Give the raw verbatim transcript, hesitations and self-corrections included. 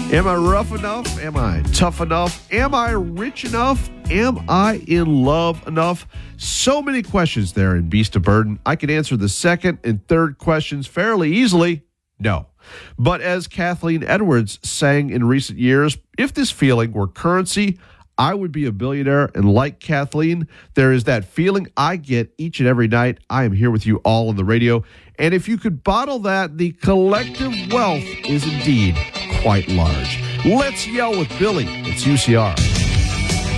Am I rough enough? Am I tough enough? Am I rich enough? Am I in love enough? So many questions there in Beast of Burden. I can answer the second and third questions fairly easily. No. But as Kathleen Edwards sang in recent years, if this feeling were currency, I would be a billionaire. And like Kathleen, there is that feeling I get each and every night. I am here with you all on the radio. And if you could bottle that, the collective wealth is indeed quite large. Let's yell with Billy. It's U C R.